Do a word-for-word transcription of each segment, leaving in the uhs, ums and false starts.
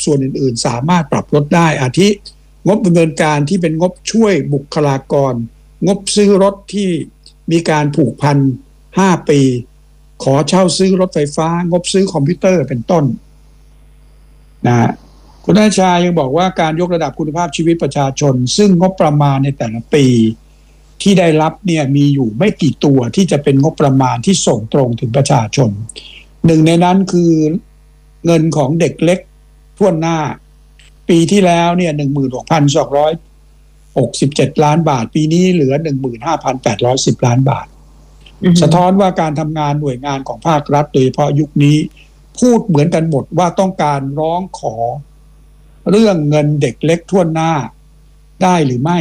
ส่วนอื่นๆสามารถปรับลดได้อาทิงบดำเนินการที่เป็นงบช่วยบุคลากรงบซื้อรถที่มีการผูกพันห้าปีขอเช่าซื้อรถไฟฟ้างบซื้อคอมพิวเตอร์เป็นต้นนะคุณอาชายังบอกว่าการยกระดับคุณภาพชีวิตประชาชนซึ่งงบประมาณในแต่ละปีที่ได้รับเนี่ยมีอยู่ไม่กี่ตัวที่จะเป็นงบประมาณที่ส่งตรงถึงประชาชนหนึ่งในนั้นคือเงินของเด็กเล็กทั่วหน้าปีที่แล้วเนี่ย หนึ่งหมื่นหกพันสองร้อยหกสิบเจ็ด ล้านบาทปีนี้เหลือ หนึ่งหมื่นห้าพันแปดร้อยสิบ ล้านบาท mm-hmm. สะท้อนว่าการทำงานหน่วยงานของภาครัฐโดยเฉพาะยุคนี้พูดเหมือนกันหมดว่าต้องการร้องขอเรื่องเงินเด็กเล็กทั่วหน้าได้หรือไม่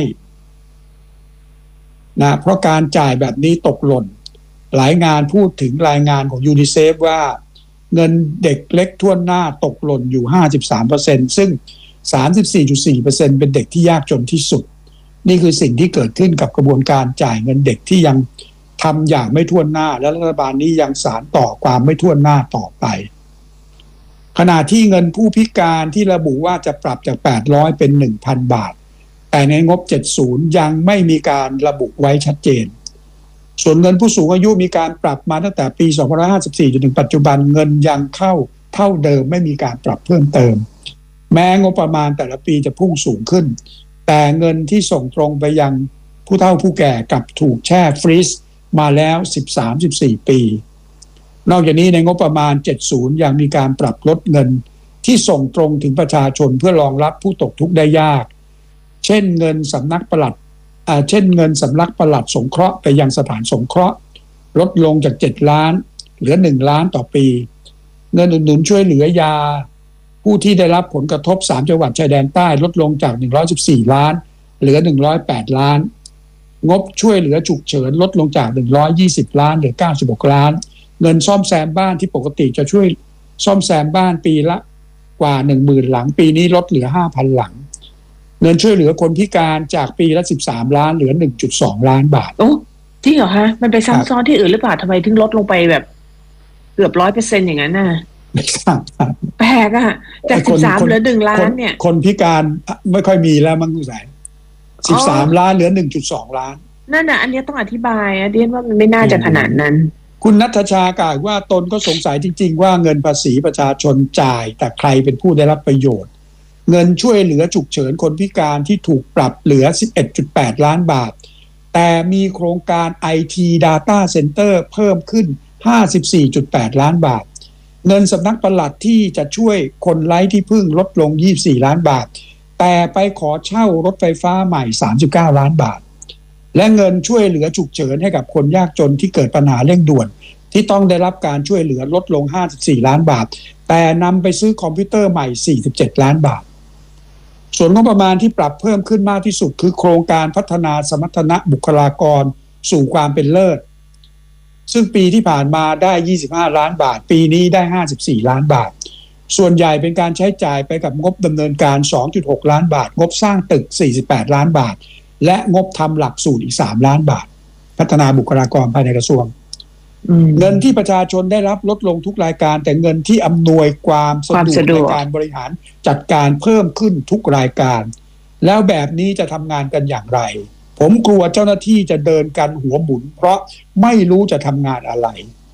นะเพราะการจ่ายแบบนี้ตกหล่นหลายงานพูดถึงรายงานของยูนิเซฟว่าเงินเด็กเล็กทั่วหน้าตกหล่นอยู่ ห้าสิบสามเปอร์เซ็นต์ ซึ่ง สามสิบสี่จุดสี่เปอร์เซ็นต์ เป็นเด็กที่ยากจนที่สุดนี่คือสิ่งที่เกิดขึ้นกับกระบวนการจ่ายเงินเด็กที่ยังทำอย่างไม่ทั่วหน้าและรัฐบาลนี้ยังสานต่อความไม่ทั่วหน้าต่อไปขณะที่เงินผู้พิการที่ระบุว่าจะปรับจากแปดร้อยเป็น หนึ่งพัน บาทแต่ในงบเจ็ดสิบยังไม่มีการระบุไว้ชัดเจนส่วนเงินผู้สูงอายุมีการปรับมาตั้งแต่ปีสองพันห้าร้อยห้าสิบสี่จนถึงปัจจุบันเงินยังเข้าเท่าเดิมไม่มีการปรับเพิ่มเติมแม้งบประมาณแต่ละปีจะพุ่งสูงขึ้นแต่เงินที่ส่งตรงไปยังผู้เฒ่าผู้แก่กลับถูกแช่ฟรีซมาแล้ว สิบสาม สิบสี่ ปีนอกจากนี้ในงบประมาณเจ็ดสิบยังมีการปรับลดเงินที่ส่งตรงถึงประชาชนเพื่อรองรับผู้ตกทุกข์ได้ยากเช่นเงินสำนักปลัดอ่าเช่นเงินสำนักปลัดสงเคราะห์ไปยังสถานสงเคราะห์ลดลงจากเจ็ดล้านเหลือหนึ่งล้านต่อปีเงินอุดหนุนช่วยเหลือยาผู้ที่ได้รับผลกระทบสามจังหวัดชายแดนใต้ลดลงจากหนึ่งร้อยสิบสี่ล้านเหลือหนึ่งร้อยแปดล้านงบช่วยเหลือฉุกเฉินลดลงจากหนึ่งร้อยยี่สิบล้านเหลือเก้าสิบหกล้านเงินซ่อมแซมบ้านที่ปกติจะช่วยซ่อมแซมบ้านปีละกว่า หนึ่งหมื่น หลังปีนี้ลดเหลือ ห้าพัน หลังเงินช่วยเหลือคนพิการจากปีละสิบสามล้านเหลือ หนึ่งจุดสอง ล้านบาทโอ้จริงเหรอฮะมันไปซ้ำซ้อนที่อื่นหรือเปล่าทำไมถึงลดลงไปแบบเกือบ ร้อยเปอร์เซ็นต์ อย่างนั้นน่ะไม่ทราบแปลกอ่ะจากสิบสามเหลือหนึ่งล้านเนี่ยคนพิการไม่ค่อยมีแล้วมั้งคุณสายสิบสามล้านเหลือ หนึ่งจุดสอง ล้านนั่นน่ะอันนี้ต้องอธิบายอ่ะเดียนว่ามันไม่น่าจะขนาดนั้นคุณณัฐชากล่าวว่าตนก็สงสัยจริงๆว่าเงินภาษีประชาชนจ่ายแต่ใครเป็นผู้ได้รับประโยชน์เงินช่วยเหลือฉุกเฉินคนพิการที่ถูกปรับเหลือ สิบเอ็ดจุดแปด ล้านบาทแต่มีโครงการ ไอ ที Data Center เพิ่มขึ้น ห้าสิบสี่จุดแปด ล้านบาทเงินสำนักปลัดที่จะช่วยคนไร้ที่พึ่งลดลงยี่สิบสี่ล้านบาทแต่ไปขอเช่ารถไฟฟ้าใหม่สามสิบเก้าล้านบาทและเงินช่วยเหลือฉุกเฉินให้กับคนยากจนที่เกิดปัญหาเร่งด่วนที่ต้องได้รับการช่วยเหลือลดลงห้าสิบสี่ล้านบาทแต่นำไปซื้อคอมพิวเตอร์ใหม่สี่สิบเจ็ดล้านบาทส่วนงบประมาณที่ปรับเพิ่มขึ้นมากที่สุดคือโครงการพัฒนาสมรรถนะบุคลากรสู่ความเป็นเลิศซึ่งปีที่ผ่านมาได้ยี่สิบห้าล้านบาทปีนี้ได้ห้าสิบสี่ล้านบาทส่วนใหญ่เป็นการใช้จ่ายไปกับงบดำเนินการ สองจุดหก ล้านบาทงบสร้างตึกสี่สิบแปดล้านบาทและงบทำหลักสูตรอีกสามล้านบาทพัฒนาบุคลากรภายในกระทรวงเงินที่ประชาชนได้รับลดลงทุกรายการแต่เงินที่อำนวยความสะดวกในการบริหารจัดการเพิ่มขึ้นทุกรายการแล้วแบบนี้จะทำงานกันอย่างไรผมกลัวเจ้าหน้าที่จะเดินกันหัวหมุนเพราะไม่รู้จะทำงานอะไร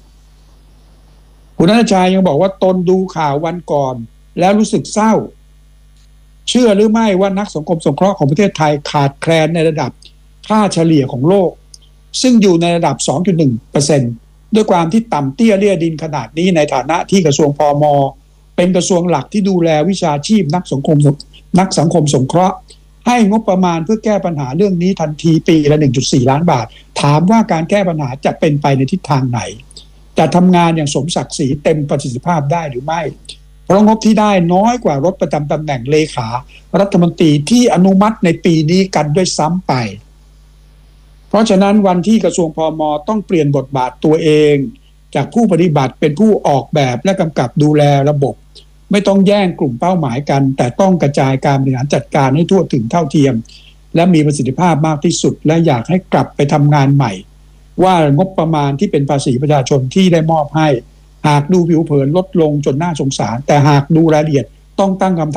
คุณณัฐชัยยังบอกว่าตนดูข่าววันก่อนแล้วรู้สึกเศร้าเชื่อหรือไม่ว่านักสังคมสงเคราะห์ของประเทศไทยขาดแคลนในระดับค่าเฉลี่ยของโลกซึ่งอยู่ในระดับ สองจุดหนึ่งเปอร์เซ็นต์ ด้วยความที่ต่ำเตี้ยเลี่ยดินขนาดนี้ในฐานะที่กระทรวงพม.เป็นกระทรวงหลักที่ดูแลวิชาชีพนักสังคมนักสังคมสงเคราะห์ให้งบประมาณเพื่อแก้ปัญหาเรื่องนี้ทันทีปีละ หนึ่งจุดสี่ ล้านบาทถามว่าการแก้ปัญหาจะเป็นไปในทิศทางไหนจะทำงานอย่างสมศักดิ์ศรีเต็มประสิทธิภาพได้หรือไม่เพราะงบที่ได้น้อยกว่ารถประจำตำแหน่งเลขารัฐมนตรีที่อนุมัติในปีนี้กันด้วยซ้ำไปเพราะฉะนั้นวันที่กระทรวงพม.ต้องเปลี่ยนบทบาทตัวเองจากผู้ปฏิบัติเป็นผู้ออกแบบและกำกับดูแลระบบไม่ต้องแย่งกลุ่มเป้าหมายกันแต่ต้องกระจายการบริหารจัดการให้ทั่วถึงเท่าเทียมและมีประสิทธิภาพมากที่สุดและอยากให้กลับไปทำงานใหม่ว่างบประมาณที่เป็นภาษีประชาชนที่ได้มอบให้หากดูผิวเผินลดลงจนน่าสงสารแต่หากดูรายละเอียดต้องตั้งคำถาม